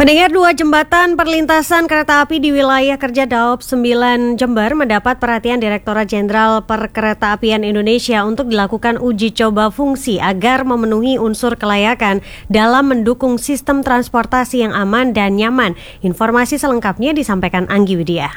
Pendengar, dua jembatan perlintasan kereta api di wilayah kerja Daop 9 Jember mendapat perhatian Direktorat Jenderal Perkeretaapian Indonesia untuk dilakukan uji coba fungsi agar memenuhi unsur kelayakan dalam mendukung sistem transportasi yang aman dan nyaman. Informasi selengkapnya disampaikan Anggi Widya.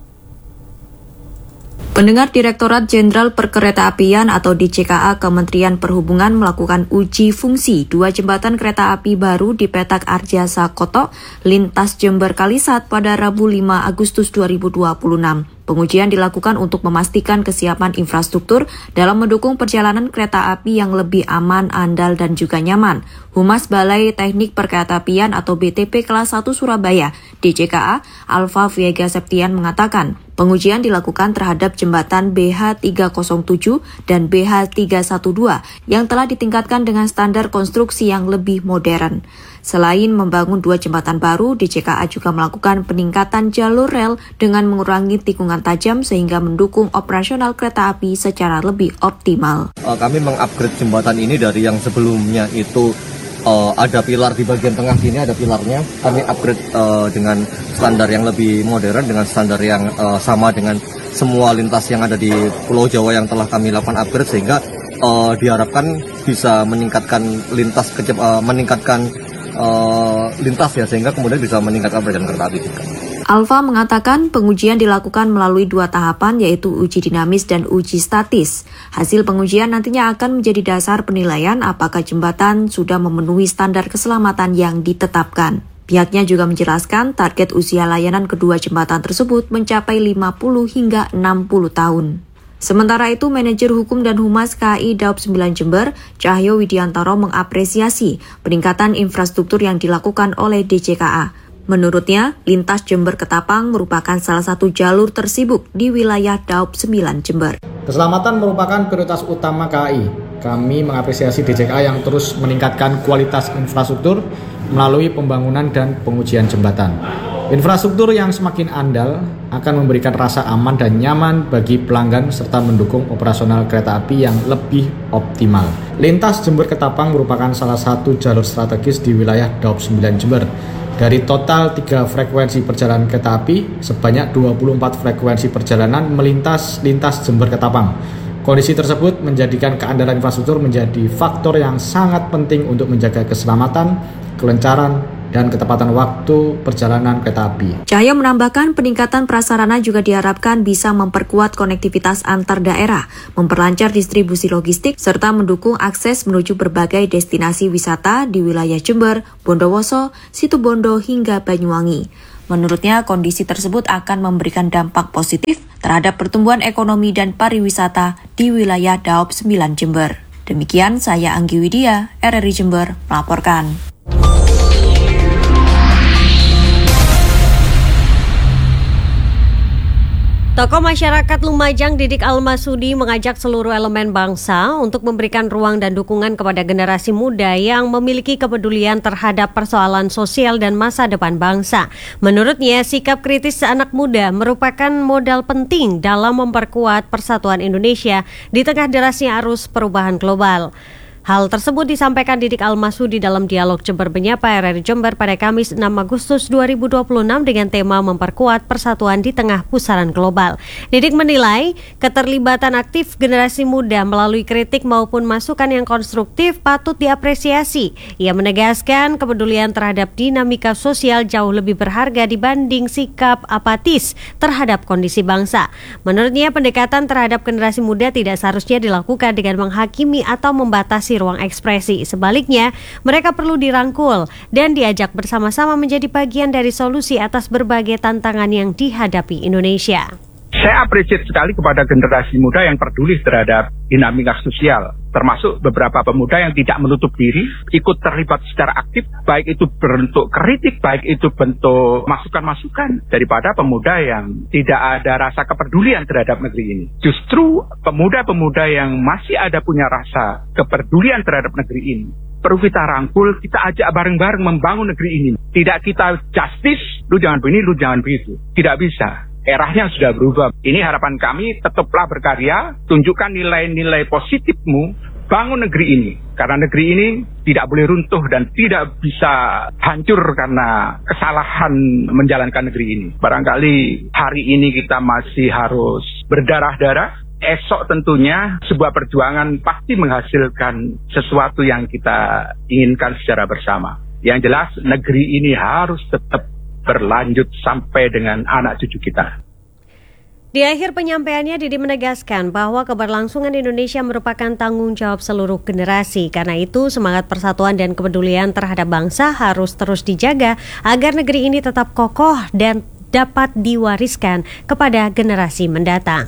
Pendengar, Direktorat Jenderal Perkeretaapian atau DJKA Kementerian Perhubungan melakukan uji fungsi dua jembatan kereta api baru di Petak Arjasa Koto, lintas Jember Kalisat pada Rabu 5 Agustus 2026. Pengujian dilakukan untuk memastikan kesiapan infrastruktur dalam mendukung perjalanan kereta api yang lebih aman, andal, dan juga nyaman. Humas Balai Teknik Perkeretaapian atau BTP Kelas 1 Surabaya, DJKA, Alfa Viega Septian mengatakan, pengujian dilakukan terhadap jembatan BH307 dan BH312 yang telah ditingkatkan dengan standar konstruksi yang lebih modern. Selain membangun dua jembatan baru, DJKA juga melakukan peningkatan jalur rel dengan mengurangi tikungan tajam sehingga mendukung operasional kereta api secara lebih optimal. Kami mengupgrade jembatan ini dari yang sebelumnya itu ada pilar di bagian tengah sini, ada pilarnya. Kami upgrade dengan standar yang lebih modern, dengan standar yang sama dengan semua lintas yang ada di Pulau Jawa yang telah kami lakukan upgrade, sehingga diharapkan bisa meningkatkan lintas ya, sehingga kemudian bisa meningkatkan perjalanan kereta api juga. Alfa mengatakan pengujian dilakukan melalui dua tahapan, yaitu uji dinamis dan uji statis. Hasil pengujian nantinya akan menjadi dasar penilaian apakah jembatan sudah memenuhi standar keselamatan yang ditetapkan. Pihaknya juga menjelaskan target usia layanan kedua jembatan tersebut mencapai 50 hingga 60 tahun. Sementara itu, Manajer Hukum dan Humas KAI Daop 9 Jember, Cahyo Widiantoro mengapresiasi peningkatan infrastruktur yang dilakukan oleh DJKA. Menurutnya, lintas Jember Ketapang merupakan salah satu jalur tersibuk di wilayah Daop 9 Jember. Keselamatan merupakan prioritas utama KAI. Kami mengapresiasi DJKA yang terus meningkatkan kualitas infrastruktur melalui pembangunan dan pengujian jembatan. Infrastruktur yang semakin andal akan memberikan rasa aman dan nyaman bagi pelanggan serta mendukung operasional kereta api yang lebih optimal. Lintas Jember Ketapang merupakan salah satu jalur strategis di wilayah Daop 9 Jember. Dari total 3 frekuensi perjalanan kereta api, sebanyak 24 frekuensi perjalanan melintas lintas Jember Ketapang. Kondisi tersebut menjadikan keandalan infrastruktur menjadi faktor yang sangat penting untuk menjaga keselamatan, kelancaran, dan ketepatan waktu perjalanan kereta api. Cahyo menambahkan peningkatan prasarana juga diharapkan bisa memperkuat konektivitas antar daerah, memperlancar distribusi logistik, serta mendukung akses menuju berbagai destinasi wisata di wilayah Jember, Bondowoso, Situbondo, hingga Banyuwangi. Menurutnya, kondisi tersebut akan memberikan dampak positif terhadap pertumbuhan ekonomi dan pariwisata di wilayah Daop 9 Jember. Demikian saya Anggi Widya, RRI Jember, melaporkan. Tokoh masyarakat Lumajang Didik Almasudi mengajak seluruh elemen bangsa untuk memberikan ruang dan dukungan kepada generasi muda yang memiliki kepedulian terhadap persoalan sosial dan masa depan bangsa. Menurutnya, sikap kritis anak muda merupakan modal penting dalam memperkuat persatuan Indonesia di tengah derasnya arus perubahan global. Hal tersebut disampaikan Didik Almasudi dalam dialog Jember Menyapa RRI Jember pada Kamis 6 Agustus 2026 dengan tema memperkuat persatuan di tengah pusaran global. Didik menilai keterlibatan aktif generasi muda melalui kritik maupun masukan yang konstruktif patut diapresiasi. Ia menegaskan kepedulian terhadap dinamika sosial jauh lebih berharga dibanding sikap apatis terhadap kondisi bangsa. Menurutnya, pendekatan terhadap generasi muda tidak seharusnya dilakukan dengan menghakimi atau membatasi ruang ekspresi. Sebaliknya, mereka perlu dirangkul dan diajak bersama-sama menjadi bagian dari solusi atas berbagai tantangan yang dihadapi Indonesia. Saya apresiasi sekali kepada generasi muda yang peduli terhadap dinamika sosial, termasuk beberapa pemuda yang tidak menutup diri, ikut terlibat secara aktif, baik itu bentuk kritik, baik itu bentuk masukan-masukan, daripada pemuda yang tidak ada rasa kepedulian terhadap negeri ini. Justru pemuda-pemuda yang masih ada punya rasa kepedulian terhadap negeri ini, perlu kita rangkul, kita ajak bareng-bareng membangun negeri ini. Tidak kita justice, lu jangan begini, lu jangan begitu. Tidak bisa. Eranya sudah berubah. Ini harapan kami, tetaplah berkarya, tunjukkan nilai-nilai positifmu, bangun negeri ini. Karena negeri ini tidak boleh runtuh dan tidak bisa hancur karena kesalahan menjalankan negeri ini. Barangkali hari ini kita masih harus berdarah-darah. Esok tentunya sebuah perjuangan pasti menghasilkan sesuatu yang kita inginkan secara bersama. Yang jelas negeri ini harus tetap berlanjut sampai dengan anak cucu kita. Di akhir penyampaiannya, Didi menegaskan bahwa keberlangsungan Indonesia merupakan tanggung jawab seluruh generasi. Karena itu, semangat persatuan dan kepedulian terhadap bangsa harus terus dijaga agar negeri ini tetap kokoh dan dapat diwariskan kepada generasi mendatang.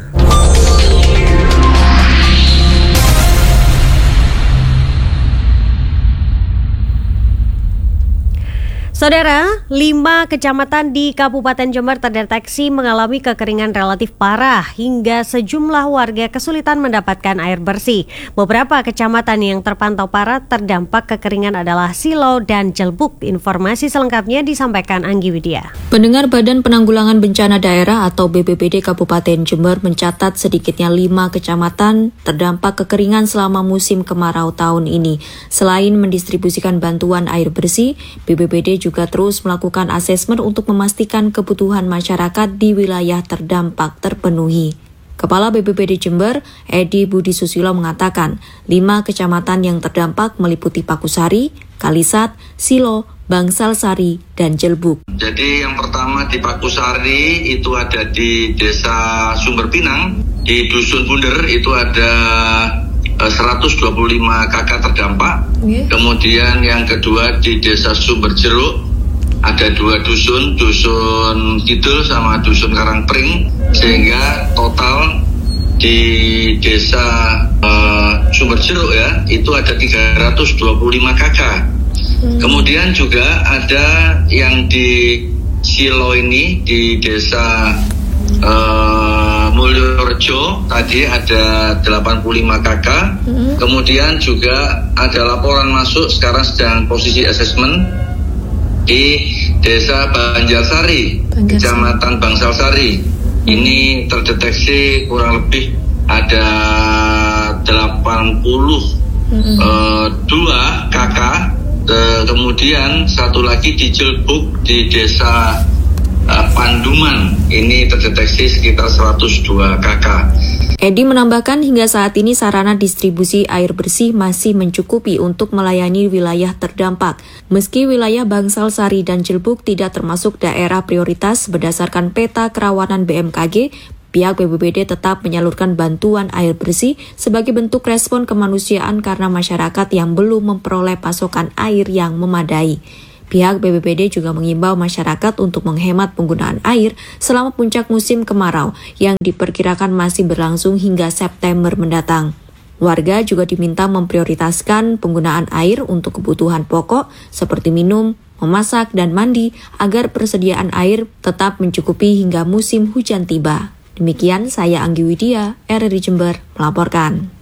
Saudara, 5 kecamatan di Kabupaten Jember terdeteksi mengalami kekeringan relatif parah hingga sejumlah warga kesulitan mendapatkan air bersih. Beberapa kecamatan yang terpantau parah terdampak kekeringan adalah Silo dan Jelbuk. Informasi selengkapnya disampaikan Anggi Widya. Pendengar Badan Penanggulangan Bencana Daerah atau BPBD Kabupaten Jember mencatat sedikitnya 5 kecamatan terdampak kekeringan selama musim kemarau tahun ini. Selain mendistribusikan bantuan air bersih, BPBD juga terus melakukan asesmen untuk memastikan kebutuhan masyarakat di wilayah terdampak terpenuhi. Kepala BPBD Jember, Edi Budi Susilo mengatakan, 5 kecamatan yang terdampak meliputi Pakusari, Kalisat, Silo, Bangsalsari, dan Jelbuk. Jadi yang pertama di Pakusari itu ada di Desa Sumber Pinang, di Dusun Bunder itu ada 125 kakak terdampak. Kemudian yang kedua di Desa Sumber Jeruk ada 2 dusun, Dusun Kidul sama Dusun Karangpring, sehingga total di Desa Sumber Jeruk ya itu ada 325 kakak. Kemudian juga ada yang di Silo ini di Desa Mulyorejo tadi ada 85 kakak. Kemudian juga ada laporan masuk sekarang sedang posisi asesmen di Desa Banjarsari, Kecamatan Bangsalsari. Ini terdeteksi kurang lebih ada 82 kakak. Kemudian satu lagi di Jelbuk di Desa Panduman, ini terdeteksi sekitar 102 kakak. Edi menambahkan hingga saat ini sarana distribusi air bersih masih mencukupi untuk melayani wilayah terdampak. Meski wilayah Bangsalsari dan Jelbuk tidak termasuk daerah prioritas berdasarkan peta kerawanan BMKG, pihak BPBD tetap menyalurkan bantuan air bersih sebagai bentuk respon kemanusiaan karena masyarakat yang belum memperoleh pasokan air yang memadai. Pihak BPBD juga mengimbau masyarakat untuk menghemat penggunaan air selama puncak musim kemarau yang diperkirakan masih berlangsung hingga September mendatang. Warga juga diminta memprioritaskan penggunaan air untuk kebutuhan pokok seperti minum, memasak, dan mandi agar persediaan air tetap mencukupi hingga musim hujan tiba. Demikian saya Anggi Widya, RRI Jember, melaporkan.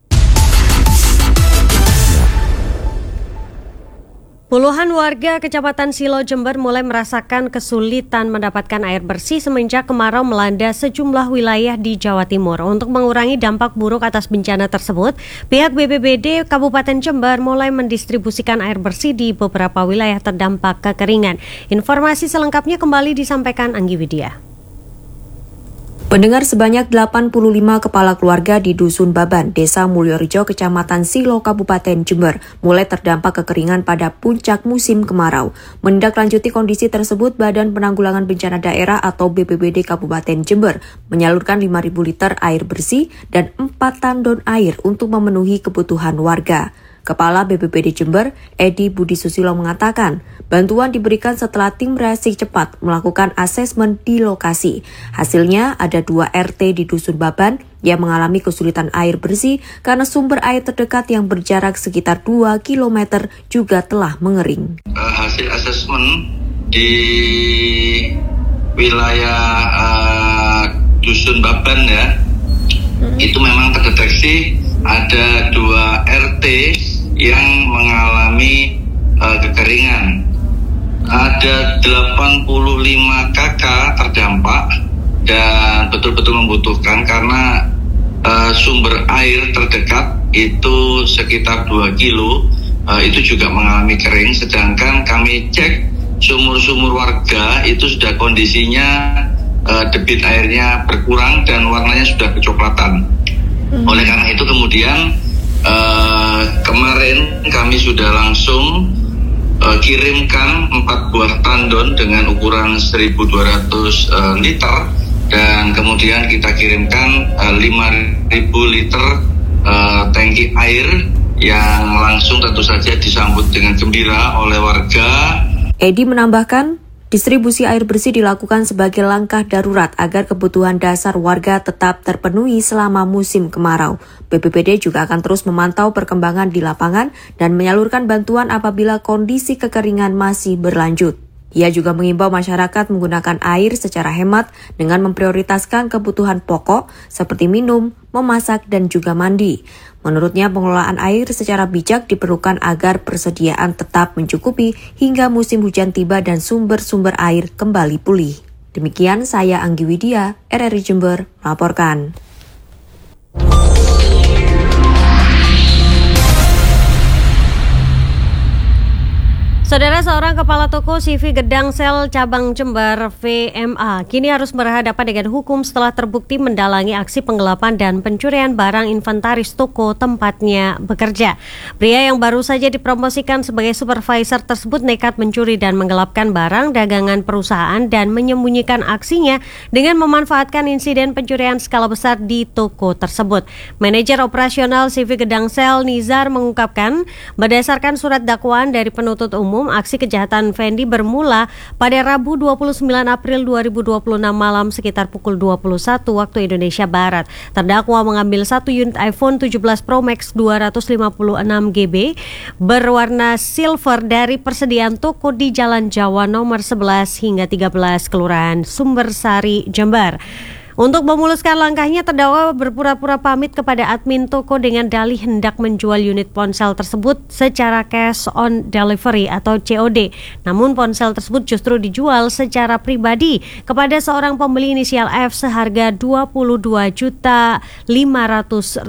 Puluhan warga Kecamatan Silo Jember mulai merasakan kesulitan mendapatkan air bersih semenjak kemarau melanda sejumlah wilayah di Jawa Timur. Untuk mengurangi dampak buruk atas bencana tersebut, pihak BPBD Kabupaten Jember mulai mendistribusikan air bersih di beberapa wilayah terdampak kekeringan. Informasi selengkapnya kembali disampaikan Anggi Widya. Pendengar, sebanyak 85 kepala keluarga di Dusun Baban, Desa Mulyorejo, Kecamatan Silo, Kabupaten Jember, mulai terdampak kekeringan pada puncak musim kemarau. Menindaklanjuti kondisi tersebut, Badan Penanggulangan Bencana Daerah atau BPBD Kabupaten Jember menyalurkan 5.000 liter air bersih dan 4 tandon air untuk memenuhi kebutuhan warga. Kepala BPBD Jember, Edi Budi Susilo mengatakan, bantuan diberikan setelah tim reaksi cepat melakukan asesmen di lokasi. Hasilnya ada 2 RT di Dusun Baban yang mengalami kesulitan air bersih karena sumber air terdekat yang berjarak sekitar 2 km juga telah mengering. Hasil asesmen di wilayah Dusun Baban ya, itu memang terdeteksi ada 2 RT yang mengalami kekeringan. Ada 85 kakak terdampak dan betul-betul membutuhkan karena sumber air terdekat itu sekitar 2 kilo itu juga mengalami kering, sedangkan kami cek sumur-sumur warga itu sudah kondisinya debit airnya berkurang dan warnanya sudah kecoklatan. Oleh karena itu kemudian kemarin kami sudah langsung kirimkan 4 buah tandon dengan ukuran 1.200 liter dan kemudian kita kirimkan 5.000 liter tangki air yang langsung tentu saja disambut dengan gembira oleh warga. Edi menambahkan, distribusi air bersih dilakukan sebagai langkah darurat agar kebutuhan dasar warga tetap terpenuhi selama musim kemarau. BPBD juga akan terus memantau perkembangan di lapangan dan menyalurkan bantuan apabila kondisi kekeringan masih berlanjut. Ia juga mengimbau masyarakat menggunakan air secara hemat dengan memprioritaskan kebutuhan pokok seperti minum, memasak, dan juga mandi. Menurutnya, pengelolaan air secara bijak diperlukan agar persediaan tetap mencukupi hingga musim hujan tiba dan sumber-sumber air kembali pulih. Demikian saya Anggi Widya, RRI Jember, melaporkan. Saudara, seorang kepala toko CV Gedang Sel Cabang Jember VMA kini harus berhadapan dengan hukum setelah terbukti mendalangi aksi penggelapan dan pencurian barang inventaris toko tempatnya bekerja. Pria yang baru saja dipromosikan sebagai supervisor tersebut nekat mencuri dan menggelapkan barang dagangan perusahaan dan menyembunyikan aksinya dengan memanfaatkan insiden pencurian skala besar di toko tersebut. Manajer operasional CV Gedang Sel Nizar mengungkapkan, berdasarkan surat dakwaan dari penuntut umum, aksi kejahatan Fendi bermula pada Rabu 29 April 2026 malam sekitar pukul 21 waktu Indonesia Barat. Terdakwa mengambil 1 unit iPhone 17 Pro Max 256 GB berwarna silver dari persediaan toko di Jalan Jawa nomor 11 hingga 13 Kelurahan Sumbersari, Jember. Untuk memuluskan langkahnya, terdakwa berpura-pura pamit kepada admin toko dengan dalih hendak menjual unit ponsel tersebut secara cash on delivery atau COD. Namun ponsel tersebut justru dijual secara pribadi kepada seorang pembeli inisial F seharga Rp22.500.000.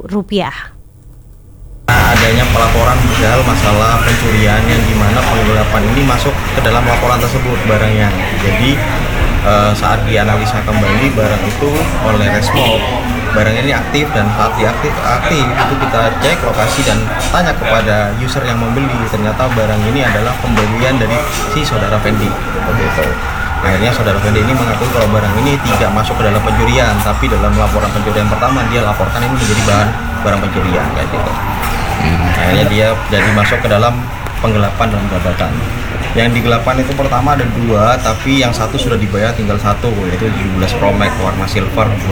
Adanya pelaporan padahal masalah pencurian yang dimana penggelapan ini masuk ke dalam laporan tersebut barangnya. Jadi saat dianalisa kembali barang itu oleh Resmob, barang ini aktif dan saat aktif itu kita cek lokasi dan tanya kepada user yang membeli, ternyata barang ini adalah pembelian dari si saudara Fendi. Begitu. Akhirnya saudara Fendi ini mengakui kalau barang ini tidak masuk ke dalam pencurian, tapi dalam laporan pencurian pertama dia laporkan ini menjadi bahan barang pencurian kayak gitu. Akhirnya dia jadi masuk ke dalam penggelapan dan pembajakan. Yang digelapan itu pertama ada 2, tapi yang satu sudah dibayar tinggal 1, yaitu 17 Pro Max warna silver